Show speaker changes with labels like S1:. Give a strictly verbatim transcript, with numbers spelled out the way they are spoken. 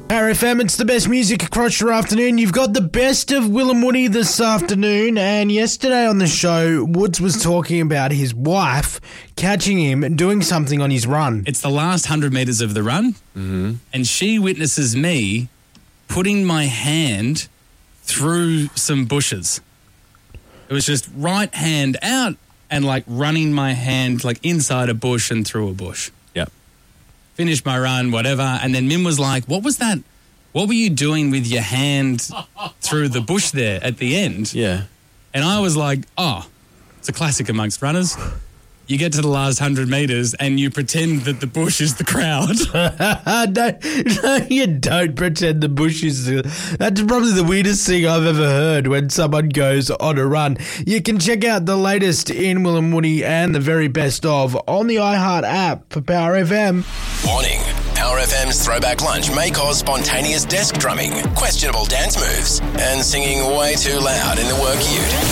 S1: R F M, it's the best music across your afternoon. You've got the best of Will and Woody this afternoon, and yesterday on the show, Woods was talking about his wife catching him doing something on his run.
S2: It's the last hundred metres of the run,
S3: Mm-hmm.
S2: and she witnesses me putting my hand through some bushes. It was just right hand out and like running my hand like inside a bush and through a bush.
S3: Yep.
S2: Finished my run, whatever, and then Mim was like, what was that? What were you doing with your hand through the bush there at the end?
S3: Yeah.
S2: And I was like, oh, it's a classic amongst runners. You get to the last hundred metres and you pretend that the bush is the crowd.
S1: no, no, you don't pretend the bush is... The, that's probably the weirdest thing I've ever heard when someone goes on a run. You can check out the latest in Will and Woody and the very best of on the iHeart app for Power F M.
S4: Warning. Power F M's Throwback Lunch may cause spontaneous desk drumming, questionable dance moves, and singing way too loud in the work ute.